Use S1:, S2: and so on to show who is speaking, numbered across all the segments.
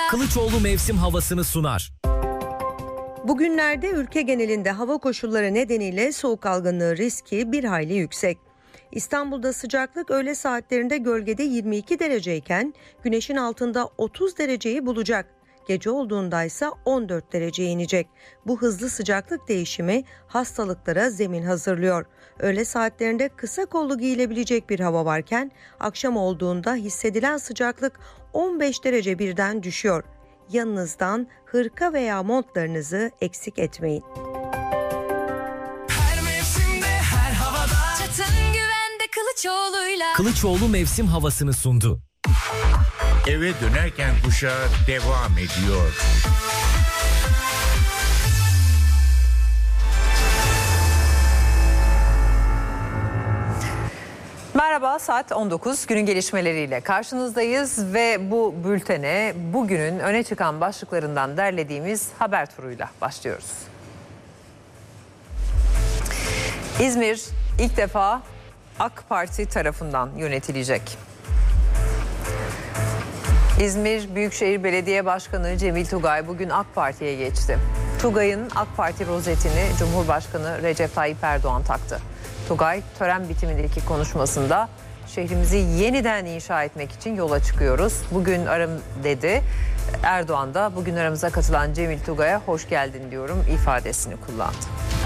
S1: Kılıçoğlu mevsim havasını sunar.
S2: Bugünlerde ülke genelinde hava koşulları nedeniyle soğuk algınlığı riski bir hayli yüksek. İstanbul'da sıcaklık öğle saatlerinde gölgede 22 dereceyken güneşin altında 30 dereceyi bulacak. Gece olduğunda ise 14 dereceye inecek. Bu hızlı sıcaklık değişimi hastalıklara zemin hazırlıyor. Öğle saatlerinde kısa kollu giyilebilecek bir hava varken akşam olduğunda hissedilen sıcaklık 15 derece birden düşüyor. Yanınızdan hırka veya montlarınızı eksik etmeyin.
S3: Her mevsimde, her havada Çatın güvende Kılıçoğlu'yla.
S1: Kılıçoğlu mevsim havasını sundu.
S4: Eve dönerken kuşağı devam ediyor.
S5: Merhaba, saat 19, günün gelişmeleriyle karşınızdayız ve bu bültene bugünün öne çıkan başlıklarından derlediğimiz haber turuyla başlıyoruz. İzmir ilk defa AK Parti tarafından yönetilecek. İzmir Büyükşehir Belediye Başkanı Cemil Tugay bugün AK Parti'ye geçti. Tugay'ın AK Parti rozetini Cumhurbaşkanı Recep Tayyip Erdoğan taktı. Tugay tören bitimindeki konuşmasında şehrimizi yeniden inşa etmek için yola çıkıyoruz. Bugün dedi. Erdoğan da bugün aramıza katılan Cemil Tugay'a hoş geldin diyorum ifadesini kullandı.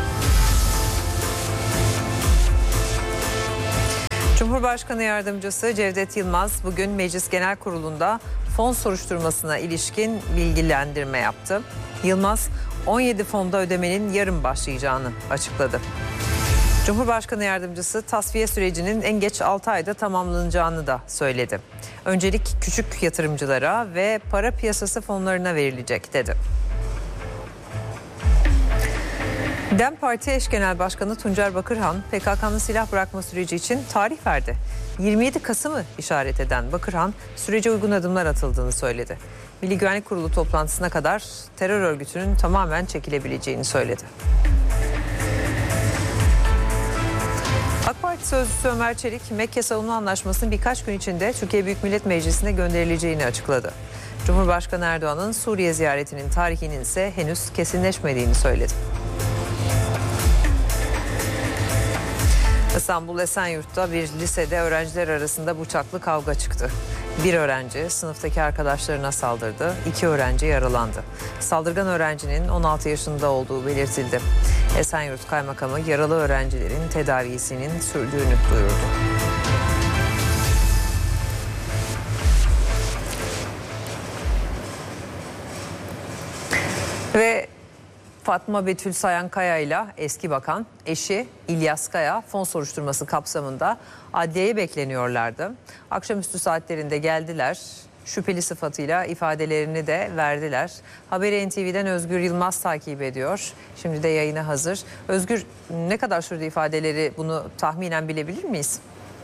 S5: Cumhurbaşkanı Yardımcısı Cevdet Yılmaz bugün Meclis Genel Kurulu'nda fon soruşturmasına ilişkin bilgilendirme yaptı. Yılmaz 17 fonda ödemenin yarın başlayacağını açıkladı. Cumhurbaşkanı Yardımcısı tasfiye sürecinin en geç 6 ayda tamamlanacağını da söyledi. Öncelik küçük yatırımcılara ve para piyasası fonlarına verilecek dedi. DEM Parti Eş Genel Başkanı Tuncer Bakırhan, PKK'nın silah bırakma süreci için tarih verdi. 27 Kasım'ı işaret eden Bakırhan, sürece uygun adımlar atıldığını söyledi. Milli Güvenlik Kurulu toplantısına kadar terör örgütünün tamamen çekilebileceğini söyledi. AK Parti sözcüsü Ömer Çelik, Mekke Savunma Anlaşması'nın birkaç gün içinde Türkiye Büyük Millet Meclisi'ne gönderileceğini açıkladı. Cumhurbaşkanı Erdoğan'ın Suriye ziyaretinin tarihinin ise henüz kesinleşmediğini söyledi. İstanbul Esenyurt'ta bir lisede öğrenciler arasında bıçaklı kavga çıktı. Bir öğrenci sınıftaki arkadaşlarına saldırdı, 2 öğrenci yaralandı. Saldırgan öğrencinin 16 yaşında olduğu belirtildi. Esenyurt Kaymakamı yaralı öğrencilerin tedavisinin sürdüğünü duyurdu. Ve Fatma Betül Sayankaya ile eski bakan eşi İlyas Kaya fon soruşturması kapsamında adliyeye bekleniyorlardı. Akşamüstü saatlerinde geldiler. Şüpheli sıfatıyla ifadelerini de verdiler. Haberi NTV'den Özgür Yılmaz takip ediyor. Şimdi de yayına hazır. Özgür, ne kadar sürdü ifadeleri, bunu tahminen bilebilir miyiz?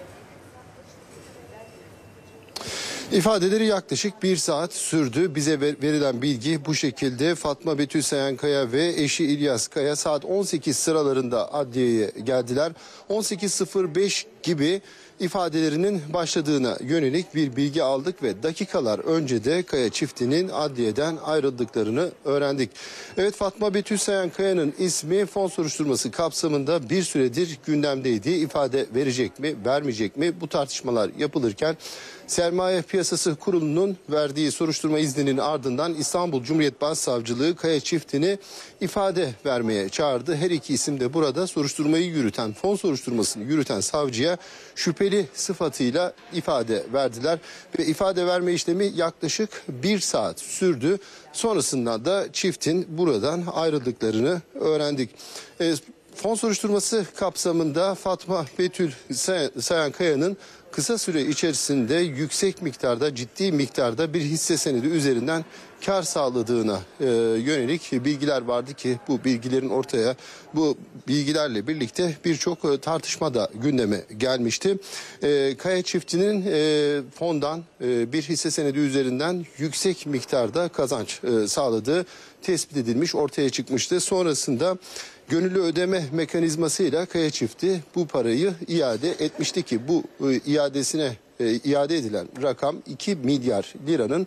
S6: İfadeleri yaklaşık 1 saat sürdü. Bize verilen bilgi bu şekilde. Fatma Betül Sayankaya ve eşi İlyas Kaya saat 18 sıralarında adliyeye geldiler. 18.05 gibi ifadelerinin başladığına yönelik bir bilgi aldık ve dakikalar önce de Kaya çiftinin adliyeden ayrıldıklarını öğrendik. Evet, Fatma Betül Sayankaya'nın ismi fon soruşturması kapsamında bir süredir gündemdeydi. İfade verecek mi, vermeyecek mi? Bu tartışmalar yapılırken Sermaye Piyasası Kurulu'nun verdiği soruşturma izninin ardından İstanbul Cumhuriyet Başsavcılığı Kaya çiftini ifade vermeye çağırdı. Her iki isim de burada soruşturmayı yürüten, fon soruşturmasını yürüten savcıya şüpheli sıfatıyla ifade verdiler. Ve ifade verme işlemi yaklaşık 1 saat sürdü. Sonrasında da çiftin buradan ayrıldıklarını öğrendik. Fon soruşturması kapsamında Fatma Betül Sayankaya'nın kısa süre içerisinde yüksek miktarda, ciddi miktarda bir hisse senedi üzerinden kar sağladığına yönelik bilgiler vardı ki bu bilgilerle birlikte birçok tartışma da gündeme gelmişti. Kaya çiftinin fondan bir hisse senedi üzerinden yüksek miktarda kazanç sağladığı tespit edilmiş, ortaya çıkmıştı. Sonrasında gönüllü ödeme mekanizmasıyla Kaya çifti bu parayı iade etmişti ki bu iade edilen rakam 2 milyar liranın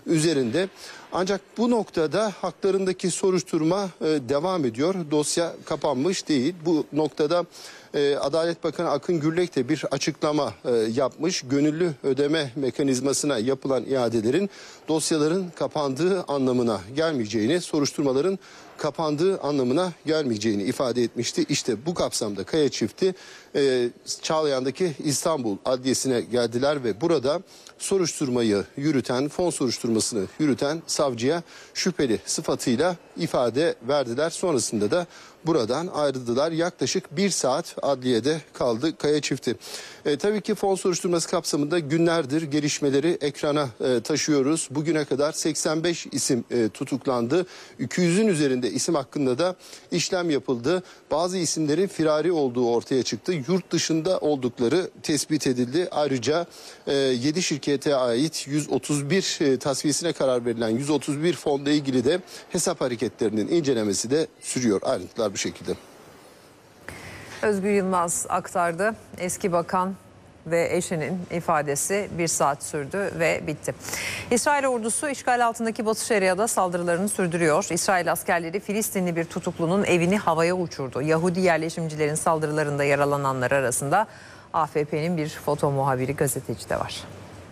S6: üzerinde. Ancak bu noktada haklarındaki soruşturma devam ediyor. Dosya kapanmış değil. Bu noktada Adalet Bakanı Akın Gürlek de bir açıklama yapmış. Gönüllü ödeme mekanizmasına yapılan iadelerin dosyaların kapandığı anlamına gelmeyeceğini, soruşturmaların kapandığı anlamına gelmeyeceğini ifade etmişti. İşte bu kapsamda Kaya çifti Çağlayan'daki İstanbul Adliyesi'ne geldiler ve burada soruşturmayı yürüten, fon soruşturmasını yürüten savcıya şüpheli sıfatıyla ifade verdiler. Sonrasında da buradan ayrıldılar. Yaklaşık 1 saat adliyede kaldı Kaya çifti. Tabii ki fon soruşturması kapsamında günlerdir gelişmeleri ekrana taşıyoruz. Bugüne kadar 85 isim tutuklandı. 200'ün üzerinde isim hakkında da işlem yapıldı. Bazı isimlerin firari olduğu ortaya çıktı. Yurt dışında oldukları tespit edildi. Ayrıca 7 şirkete ait 131 tasfiyesine karar verilen 131 fonla ilgili de hesap hareketlerinin incelemesi de sürüyor. Ayrıntılar bu şekilde.
S5: Özgür Yılmaz aktardı. Eski bakan ve eşinin ifadesi 1 saat sürdü ve bitti. İsrail ordusu işgal altındaki Batı Şeria'da saldırılarını sürdürüyor. İsrail askerleri Filistinli bir tutuklunun evini havaya uçurdu. Yahudi yerleşimcilerin saldırılarında yaralananlar arasında AFP'nin bir foto muhabiri, gazeteci de var.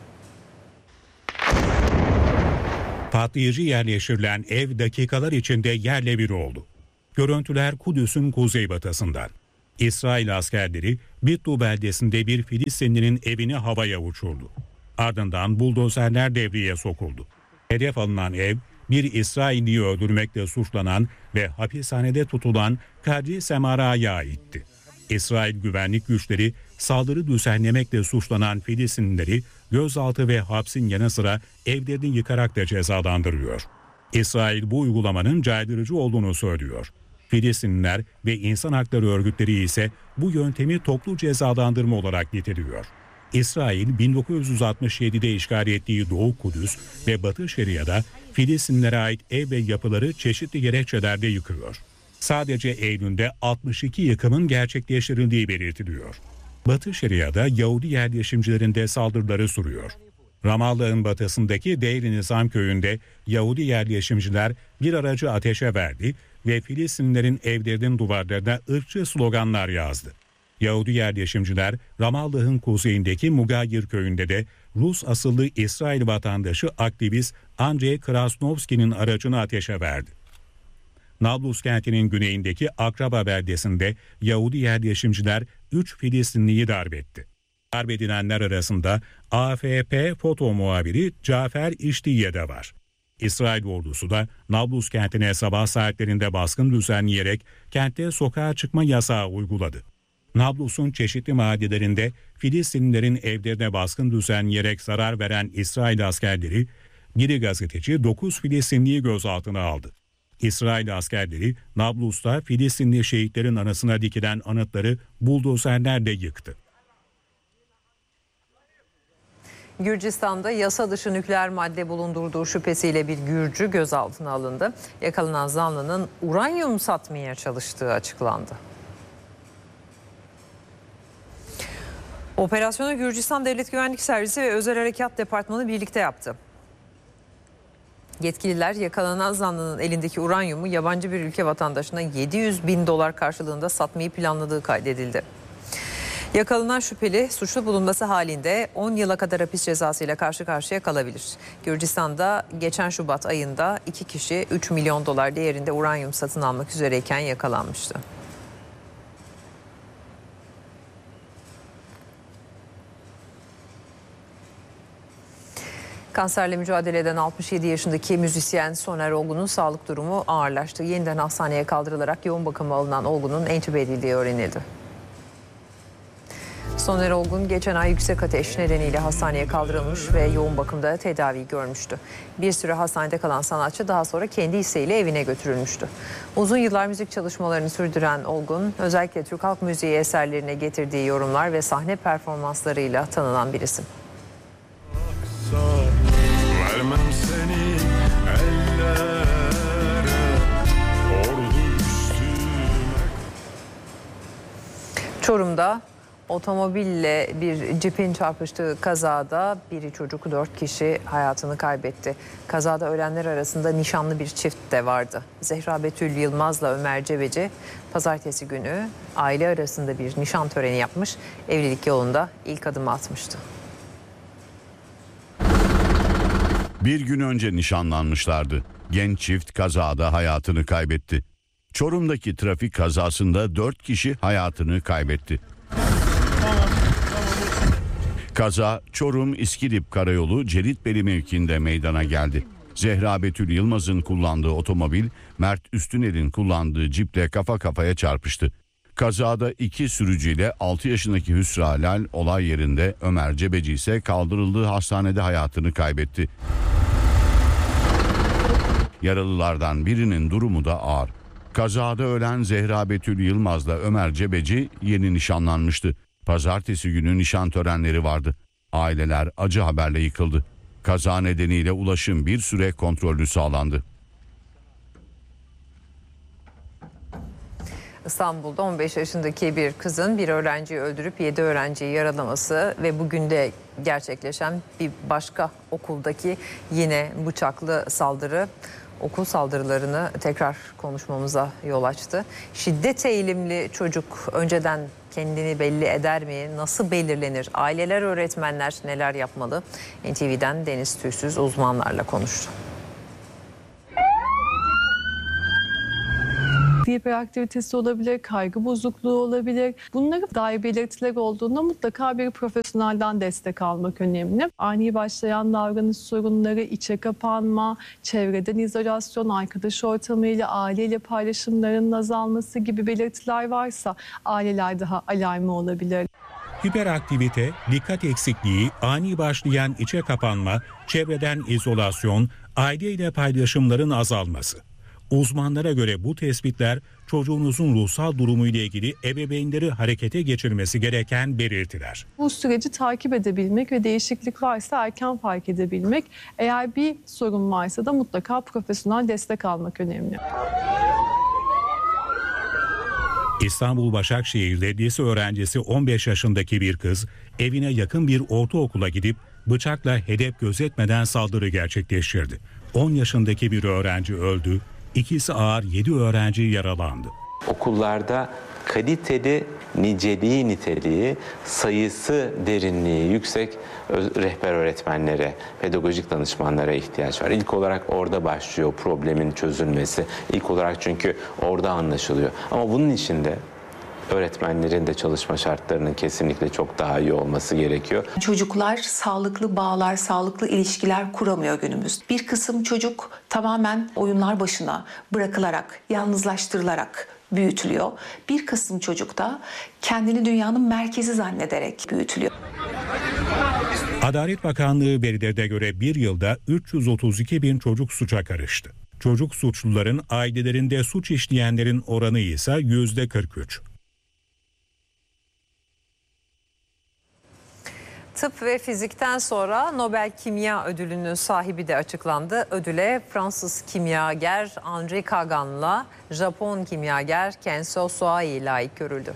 S7: Patlayıcı yerleştirilen ev dakikalar içinde yerle bir oldu. Görüntüler Kudüs'ün kuzeybatısından. İsrail askerleri Bittu beldesinde bir Filistinlinin evini havaya uçurdu. Ardından buldozerler devreye sokuldu. Hedef alınan ev, bir İsrailliyi öldürmekle suçlanan ve hapishanede tutulan Kadri Semara'ya aitti. İsrail güvenlik güçleri saldırı düzenlemekle suçlanan Filistinlileri gözaltı ve hapsin yanı sıra evlerini yıkarak da cezalandırıyor. İsrail bu uygulamanın caydırıcı olduğunu söylüyor. Filistinliler ve insan hakları örgütleri ise bu yöntemi toplu cezalandırma olarak niteliyor. İsrail 1967'de işgal ettiği Doğu Kudüs ve Batı Şeria'da Filistinlilere ait ev ve yapıları çeşitli gerekçelerle yıkıyor. Sadece Eylül'de 62 yıkımın gerçekleştirildiği belirtiliyor. Batı Şeria'da Yahudi yerleşimcilerin de saldırıları sürüyor. Ramallah'ın batısındaki Deir-i Nizam köyünde Yahudi yerleşimciler bir aracı ateşe verdi ve Filistinlilerin evlerinin duvarlarına ırkçı sloganlar yazdı. Yahudi yerleşimciler Ramallah'ın kuzeyindeki Mugayir köyünde de Rus asıllı İsrail vatandaşı aktivist Andrei Krasnovski'nin aracını ateşe verdi. Nablus kentinin güneyindeki Akraba beldesinde Yahudi yerleşimciler 3 Filistinliyi darbetti. Darbedilenler arasında AFP foto muhabiri Cafer İştiye de var. İsrail ordusu da Nablus kentine sabah saatlerinde baskın düzenleyerek kentte sokağa çıkma yasağı uyguladı. Nablus'un çeşitli mahallelerinde Filistinlilerin evlerine baskın düzenleyerek zarar veren İsrail askerleri, biri gazeteci 9 Filistinliyi gözaltına aldı. İsrail askerleri Nablus'ta Filistinli şehitlerin anısına dikilen anıtları buldozerlerle yıktı.
S5: Gürcistan'da yasa dışı nükleer madde bulundurduğu şüphesiyle bir Gürcü gözaltına alındı. Yakalanan zanlının uranyum satmaya çalıştığı açıklandı. Operasyonu Gürcistan Devlet Güvenlik Servisi ve Özel Harekat Departmanı birlikte yaptı. Yetkililer yakalanan zanlının elindeki uranyumu yabancı bir ülke vatandaşına $700.000 karşılığında satmayı planladığı kaydedildi. Yakalanan şüpheli suçlu bulunması halinde 10 yıla kadar hapis cezasıyla karşı karşıya kalabilir. Gürcistan'da geçen Şubat ayında 2 kişi $3 milyon değerinde uranyum satın almak üzereyken yakalanmıştı. Kanserle mücadele eden 67 yaşındaki müzisyen Soner Olgun'un sağlık durumu ağırlaştı. Yeniden hastaneye kaldırılarak yoğun bakıma alınan Olgun'un entübe edildiği öğrenildi. Soner Olgun geçen ay yüksek ateş nedeniyle hastaneye kaldırılmış ve yoğun bakımda tedavi görmüştü. Bir süre hastanede kalan sanatçı daha sonra kendi isteğiyle evine götürülmüştü. Uzun yıllar müzik çalışmalarını sürdüren Olgun, özellikle Türk halk müziği eserlerine getirdiği yorumlar ve sahne performanslarıyla tanınan bir isim. Çorum'da Otomobille bir cipin çarpıştığı kazada biri çocuk 4 kişi hayatını kaybetti. Kazada ölenler arasında nişanlı bir çift de vardı. Zehra Betül Yılmaz'la Ömer Cebeci pazartesi günü aile arasında bir nişan töreni yapmış, evlilik yolunda ilk adımı atmıştı.
S8: Bir gün önce nişanlanmışlardı. Genç çift kazada hayatını kaybetti. Çorum'daki trafik kazasında 4 kişi hayatını kaybetti. Kaza Çorum İskilip Karayolu Celitbeli mevkiinde meydana geldi. Zehra Betül Yılmaz'ın kullandığı otomobil Mert Üstüner'in kullandığı ciple kafa kafaya çarpıştı. Kazada 2 sürücüyle 6 yaşındaki Hüsra Lal olay yerinde, Ömer Cebeci ise kaldırıldığı hastanede hayatını kaybetti. Yaralılardan birinin durumu da ağır. Kazada ölen Zehra Betül Yılmaz'la Ömer Cebeci yeni nişanlanmıştı. Pazartesi günü nişan törenleri vardı. Aileler acı haberle yıkıldı. Kaza nedeniyle ulaşım bir süre kontrollü sağlandı.
S5: İstanbul'da 15 yaşındaki bir kızın bir öğrenciyi öldürüp 7 öğrenciyi yaralaması ve bugün de gerçekleşen bir başka okuldaki yine bıçaklı saldırı okul saldırılarını tekrar konuşmamıza yol açtı. Şiddet eğilimli çocuk önceden kendini belli eder mi? Nasıl belirlenir? Aileler, öğretmenler neler yapmalı? NTV'den Deniz Tüysüz uzmanlarla konuştu.
S9: Hiperaktivitesi olabilir, kaygı bozukluğu olabilir. Bunlara dair belirtiler olduğunda mutlaka bir profesyonelden destek almak önemli. Ani başlayan davranış sorunları, içe kapanma, çevreden izolasyon, arkadaş ortamıyla, aileyle paylaşımların azalması gibi belirtiler varsa aileler daha alarmı olabilir.
S7: Hiperaktivite, dikkat eksikliği, ani başlayan içe kapanma, çevreden izolasyon, aileyle paylaşımların azalması. Uzmanlara göre bu tespitler çocuğunuzun ruhsal durumu ile ilgili ebeveynleri harekete geçirmesi gereken belirtiler.
S9: Bu süreci takip edebilmek ve değişiklik varsa erken fark edebilmek, eğer bir sorun varsa da mutlaka profesyonel destek almak önemli.
S7: İstanbul Başakşehir'de lise öğrencisi 15 yaşındaki bir kız evine yakın bir ortaokula gidip bıçakla hedef gözetmeden saldırı gerçekleştirdi. 10 yaşındaki bir öğrenci öldü, ikisi ağır 7 öğrenci yaralandı.
S10: Okullarda kaliteli, niceliği niteliği, sayısı derinliği yüksek rehber öğretmenlere, pedagojik danışmanlara ihtiyaç var. İlk olarak orada başlıyor problemin çözülmesi. İlk olarak çünkü orada anlaşılıyor. Ama bunun için de öğretmenlerin de çalışma şartlarının kesinlikle çok daha iyi olması gerekiyor.
S11: Çocuklar sağlıklı bağlar, sağlıklı ilişkiler kuramıyor günümüz. Bir kısım çocuk tamamen oyunlar başına bırakılarak, yalnızlaştırılarak büyütülüyor. Bir kısım çocuk da kendini dünyanın merkezi zannederek büyütülüyor.
S7: Adalet Bakanlığı verilere göre bir yılda 332 bin çocuk suça karıştı. Çocuk suçluların ailelerinde suç işleyenlerin oranı ise %43.
S5: Tıp ve fizikten sonra Nobel Kimya Ödülü'nün sahibi de açıklandı. Ödüle Fransız kimyager Henri Kagan'la Japon kimyager Kenzo Soai layık görüldü.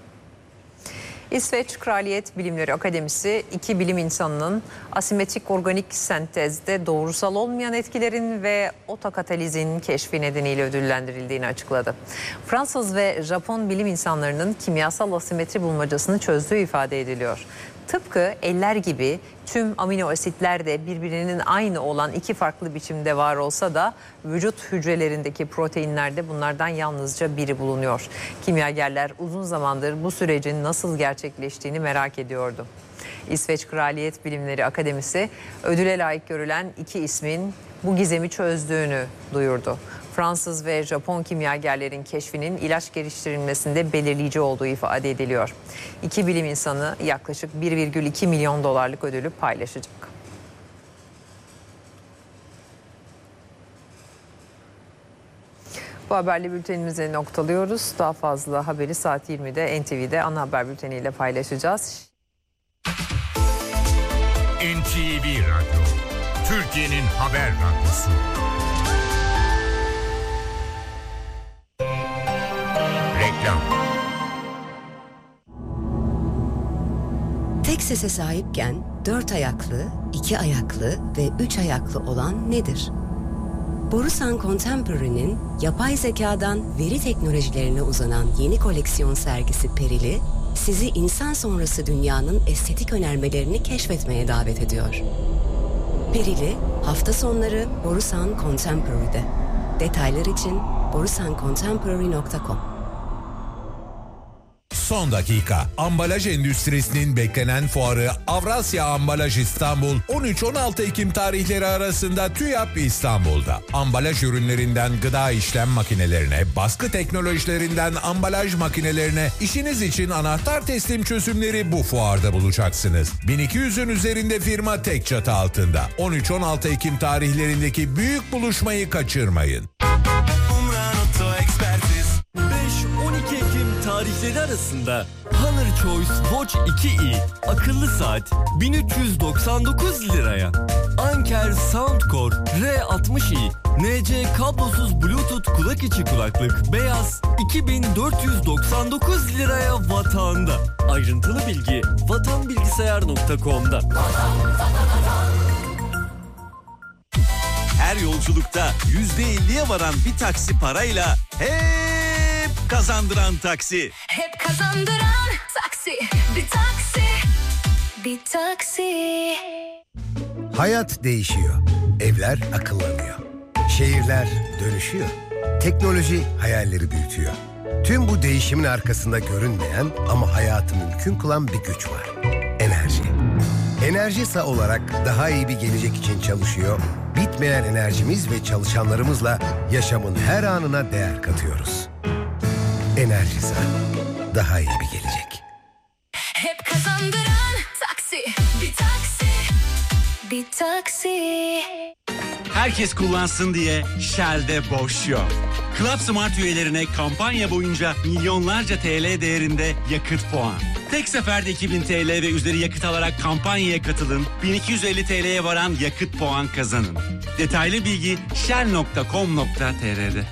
S5: İsveç Kraliyet Bilimleri Akademisi iki bilim insanının asimetrik organik sentezde doğrusal olmayan etkilerin ve otokatalizin keşfi nedeniyle ödüllendirildiğini açıkladı. Fransız ve Japon bilim insanlarının kimyasal asimetri bulmacasını çözdüğü ifade ediliyor. Tıpkı eller gibi tüm amino asitler de birbirinin aynı olan iki farklı biçimde var olsa da vücut hücrelerindeki proteinlerde bunlardan yalnızca biri bulunuyor. Kimyagerler uzun zamandır bu sürecin nasıl gerçekleştiğini merak ediyordu. İsveç Kraliyet Bilimleri Akademisi ödüle layık görülen iki ismin bu gizemi çözdüğünü duyurdu. Fransız ve Japon kimyagerlerin keşfinin ilaç geliştirilmesinde belirleyici olduğu ifade ediliyor. İki bilim insanı yaklaşık 1,2 milyon dolarlık ödülü paylaşacak. Bu haberle bültenimizi noktalıyoruz. Daha fazla haberi saat 20'de NTV'de ana haber bülteniyle paylaşacağız.
S4: NTV Radyo, Türkiye'nin haber radyosu. Reklam.
S12: sese sahipken 4 ayaklı, 2 ayaklı ve 3 ayaklı olan nedir? Borusan Contemporary'nin yapay zekadan veri teknolojilerine uzanan yeni koleksiyon sergisi Perili, sizi insan sonrası dünyanın estetik önermelerini keşfetmeye davet ediyor. Perili, hafta sonları Borusan Contemporary'de. Detaylar için borusancontemporary.com.
S13: Son dakika. Ambalaj endüstrisinin beklenen fuarı Avrasya Ambalaj İstanbul 13-16 Ekim tarihleri arasında TÜYAP İstanbul'da. Ambalaj ürünlerinden gıda işlem makinelerine, baskı teknolojilerinden ambalaj makinelerine işiniz için anahtar teslim çözümleri bu fuarda bulacaksınız. 1200'ün üzerinde firma tek çatı altında. 13-16 Ekim tarihlerindeki büyük buluşmayı kaçırmayın.
S14: 5-12 Ekim tarihleri arasında Honor Choice Watch 2i akıllı saat 1399 liraya. Anker Soundcore R60i NC kablosuz Bluetooth kulak içi kulaklık beyaz 2499 liraya Vatan'da. Ayrıntılı bilgi vatanbilgisayar.com'da.
S15: Her yolculukta %50'ye varan bir taksi parayla hep kazandıran taksi.
S3: Hep kazandıran taksi. Bir taksi. Bir taksi.
S16: Hayat değişiyor. Evler akıllanıyor. Şehirler dönüşüyor. Teknoloji hayalleri büyütüyor. Tüm bu değişimin arkasında görünmeyen ama hayatı mümkün kılan bir güç var. Enerji. Enerjisa olarak daha iyi bir gelecek için çalışıyor. Bitmeyen enerjimiz ve çalışanlarımızla yaşamın her anına değer katıyoruz. Enerjisa. Daha iyi bir gelecek.
S3: Hep kazandıran taksi. Bir taksi. Bir taksi.
S15: Herkes kullansın diye Shell'de boş yok. Club Smart üyelerine kampanya boyunca milyonlarca TL değerinde yakıt puan. Tek seferde 2000 TL ve üzeri yakıt alarak kampanyaya katılın. 1250 TL'ye varan yakıt puan kazanın. Detaylı bilgi shell.com.tr'de.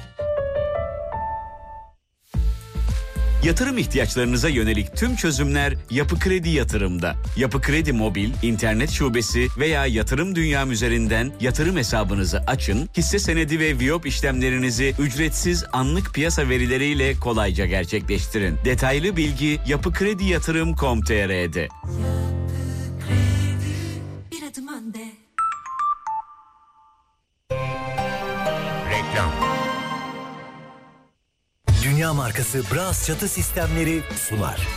S15: Yatırım ihtiyaçlarınıza yönelik tüm çözümler Yapı Kredi Yatırım'da. Yapı Kredi Mobil, internet şubesi veya Yatırım Dünyam üzerinden yatırım hesabınızı açın, hisse senedi ve Viyop işlemlerinizi ücretsiz anlık piyasa verileriyle kolayca gerçekleştirin. Detaylı bilgi yapıkrediyatırım.com.tr'de.
S3: Bir adım önde.
S4: Reklam.
S1: Dünya markası Bras çatı sistemleri sunar.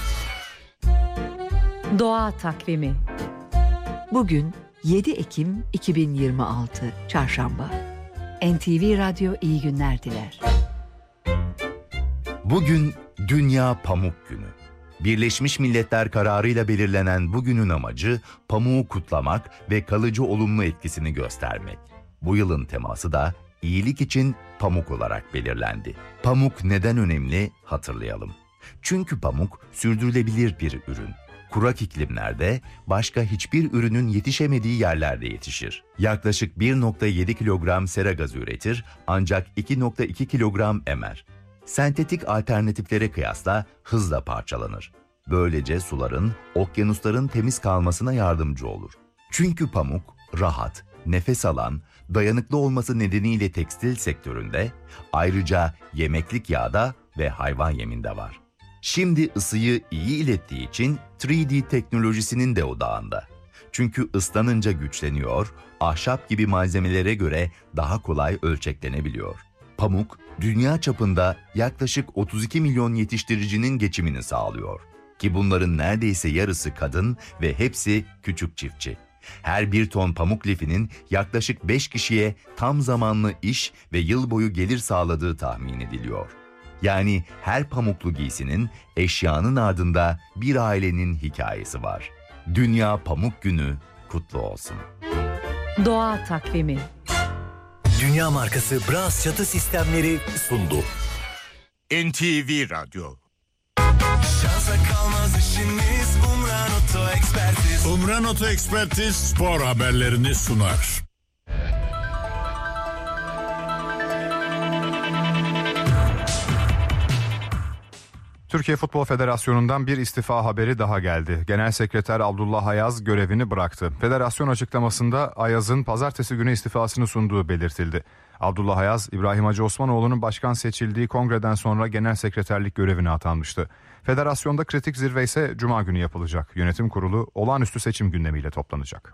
S17: Doğa takvimi. Bugün 7 Ekim 2026 Çarşamba. NTV Radyo iyi günler diler.
S18: Bugün Dünya Pamuk Günü. Birleşmiş Milletler kararıyla belirlenen bu günün amacı pamuğu kutlamak ve kalıcı olumlu etkisini göstermek. Bu yılın teması da iyilik için pamuk olarak belirlendi. Pamuk neden önemli hatırlayalım. Çünkü pamuk sürdürülebilir bir ürün. Kurak iklimlerde başka hiçbir ürünün yetişemediği yerlerde yetişir. Yaklaşık 1,7 kilogram sera gazı üretir ancak 2,2 kilogram emer. Sentetik alternatiflere kıyasla hızla parçalanır. Böylece suların, okyanusların temiz kalmasına yardımcı olur. Çünkü pamuk rahat, nefes alan, dayanıklı olması nedeniyle tekstil sektöründe, ayrıca yemeklik yağda ve hayvan yeminde var. Şimdi ısıyı iyi ilettiği için 3D teknolojisinin de odağında. Çünkü ıslanınca güçleniyor, ahşap gibi malzemelere göre daha kolay ölçeklenebiliyor. Pamuk, dünya çapında yaklaşık 32 milyon yetiştiricinin geçimini sağlıyor. Ki bunların neredeyse yarısı kadın ve hepsi küçük çiftçi. Her bir ton pamuk lifinin yaklaşık 5 kişiye tam zamanlı iş ve yıl boyu gelir sağladığı tahmin ediliyor. Yani her pamuklu giysinin, eşyanın ardında bir ailenin hikayesi var. Dünya Pamuk Günü kutlu olsun.
S17: Doğa takvimi.
S1: Dünya markası Bras çatı sistemleri sundu.
S4: NTV Radyo.
S19: Şansa kalmaz işiniz Umran Oto Ekspertiz.
S4: Umran Oto Ekspertiz spor haberlerini sunar.
S20: Türkiye Futbol Federasyonu'ndan bir istifa haberi daha geldi. Genel Sekreter Abdullah Ayaz görevini bıraktı. Federasyon açıklamasında Ayaz'ın pazartesi günü istifasını sunduğu belirtildi. Abdullah Ayaz, İbrahim Hacı Osmanoğlu'nun başkan seçildiği kongreden sonra genel sekreterlik görevine atanmıştı. Federasyonda kritik zirve ise Cuma günü yapılacak. Yönetim kurulu olağanüstü seçim gündemiyle toplanacak.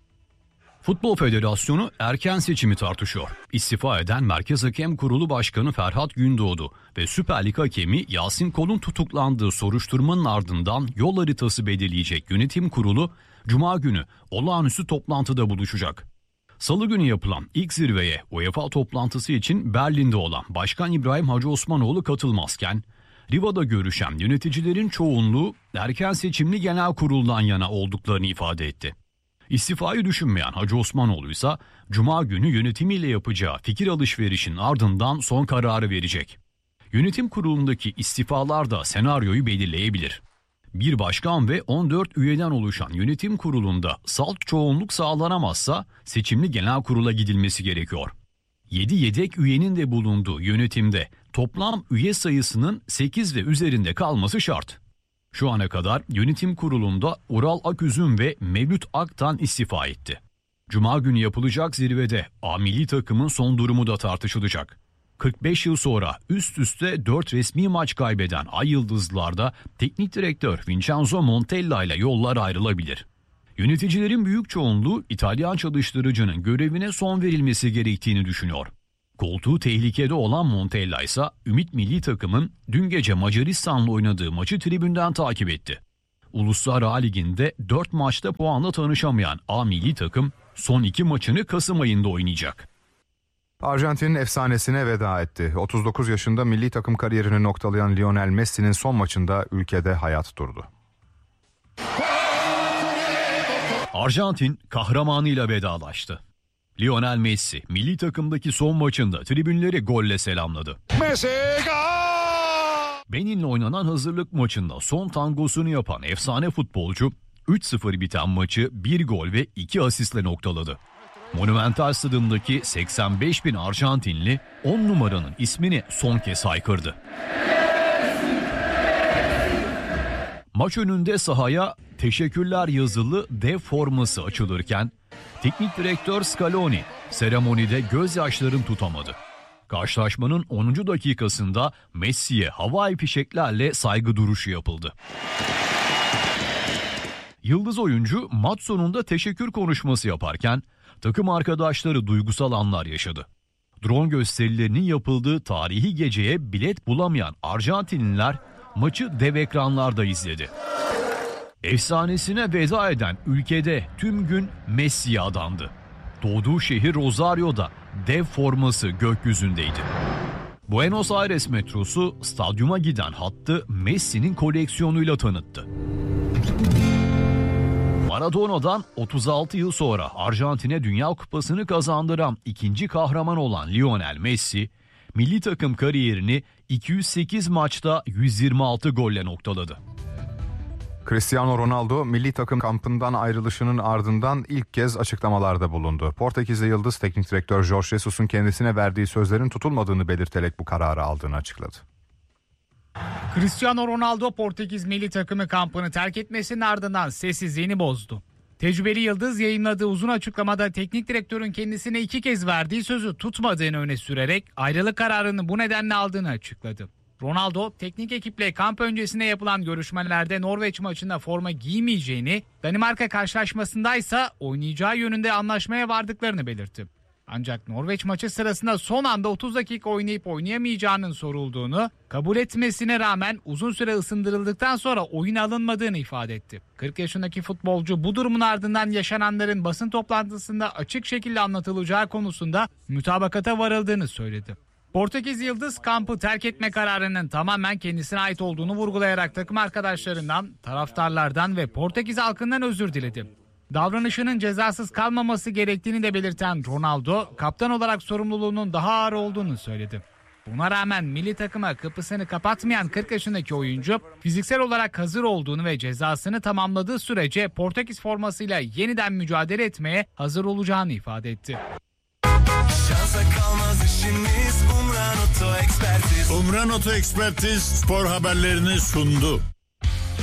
S21: Futbol Federasyonu erken seçimi tartışıyor. İstifa eden Merkez Hakem Kurulu Başkanı Ferhat Gündoğdu ve Süper Lig hakemi Yasin Kol'un tutuklandığı soruşturmanın ardından yol haritası belirleyecek yönetim kurulu Cuma günü olağanüstü toplantıda buluşacak. Salı günü yapılan ilk zirveye UEFA toplantısı için Berlin'de olan Başkan İbrahim Hacı Osmanoğlu katılmazken Riva'da görüşen yöneticilerin çoğunluğu erken seçimli genel kuruldan yana olduklarını ifade etti. İstifayı düşünmeyen Hacı Osmanoğlu ise Cuma günü yönetimiyle yapacağı fikir alışverişinin ardından son kararı verecek. Yönetim kurulundaki istifalar da senaryoyu belirleyebilir. Bir başkan ve 14 üyeden oluşan yönetim kurulunda salt çoğunluk sağlanamazsa seçimli genel kurula gidilmesi gerekiyor. 7 yedek üyenin de bulunduğu yönetimde toplam üye sayısının 8 ve üzerinde kalması şart. Şu ana kadar yönetim kurulunda Ural Aküzüm ve Mevlüt Aktan istifa etti. Cuma günü yapılacak zirvede A milli takımın son durumu da tartışılacak. 45 yıl sonra üst üste 4 resmi maç kaybeden Ay Yıldızlılar'da teknik direktör Vincenzo Montella ile yollar ayrılabilir. Yöneticilerin büyük çoğunluğu İtalyan çalıştırıcının görevine son verilmesi gerektiğini düşünüyor. Koltuğu tehlikede olan Montella ise Ümit milli takımın dün gece Macaristan'la oynadığı maçı tribünden takip etti. Uluslar A Ligi'nde 4 maçta puanla tanışamayan A milli takım son 2 maçını Kasım ayında oynayacak.
S20: Arjantin'in efsanesine veda etti. 39 yaşında milli takım kariyerini noktalayan Lionel Messi'nin son maçında ülkede hayat durdu.
S21: Arjantin kahramanıyla vedalaştı. Lionel Messi milli takımdaki son maçında tribünleri golle selamladı. Messi Benin'le oynanan hazırlık maçında son tangosunu yapan efsane futbolcu 3-0 biten maçı 1 gol ve 2 asistle noktaladı. Monumental Stadı'ndaki 85 bin Arjantinli 10 numaranın ismini son kez haykırdı. Maç önünde sahaya teşekkürler yazılı dev forması açılırken teknik direktör Scaloni seremonide gözyaşlarını tutamadı. Karşılaşmanın 10. dakikasında Messi'ye havai fişeklerle saygı duruşu yapıldı. Yıldız oyuncu maç sonunda teşekkür konuşması yaparken takım arkadaşları duygusal anlar yaşadı. Drone gösterilerinin yapıldığı tarihi geceye bilet bulamayan Arjantinliler maçı dev ekranlarda izledi. Efsanesine veda eden ülkede tüm gün Messi'ye adandı. Doğduğu şehir Rosario'da dev forması gökyüzündeydi. Buenos Aires metrosu stadyuma giden hattı Messi'nin koleksiyonuyla tanıttı. Maradona'dan 36 yıl sonra Arjantin'e Dünya Kupası'nı kazandıran ikinci kahraman olan Lionel Messi, milli takım kariyerini 208 maçta 126 golle noktaladı.
S20: Cristiano Ronaldo milli takım kampından ayrılışının ardından ilk kez açıklamalarda bulundu. Portekizli Yıldız teknik direktör Jorge Jesus'un kendisine verdiği sözlerin tutulmadığını belirterek bu kararı aldığını açıkladı.
S22: Cristiano Ronaldo Portekiz milli takımı kampını terk etmesinin ardından sessizliğini bozdu. Tecrübeli Yıldız yayınladığı uzun açıklamada teknik direktörün kendisine 2 kez verdiği sözü tutmadığını öne sürerek ayrılık kararını bu nedenle aldığını açıkladı. Ronaldo, teknik ekiple kamp öncesinde yapılan görüşmelerde Norveç maçında forma giymeyeceğini, Danimarka karşılaşmasındaysa oynayacağı yönünde anlaşmaya vardıklarını belirtti. Ancak Norveç maçı sırasında son anda 30 dakika oynayıp oynayamayacağının sorulduğunu, kabul etmesine rağmen uzun süre ısındırıldıktan sonra oyuna alınmadığını ifade etti. 40 yaşındaki futbolcu bu durumun ardından yaşananların basın toplantısında açık şekilde anlatılacağı konusunda mütabakata varıldığını söyledi. Portekiz Yıldız kampı terk etme kararının tamamen kendisine ait olduğunu vurgulayarak takım arkadaşlarından, taraftarlardan ve Portekiz halkından özür diledi. Davranışının cezasız kalmaması gerektiğini de belirten Ronaldo, kaptan olarak sorumluluğunun daha ağır olduğunu söyledi. Buna rağmen milli takıma kapısını kapatmayan 40 yaşındaki oyuncu, fiziksel olarak hazır olduğunu ve cezasını tamamladığı sürece Portekiz formasıyla yeniden mücadele etmeye hazır olacağını ifade etti.
S19: Şans Şansa kalmaz işimiz. Umran Oto Ekspertiz.
S4: Umran Oto Ekspertiz spor haberlerini sundu.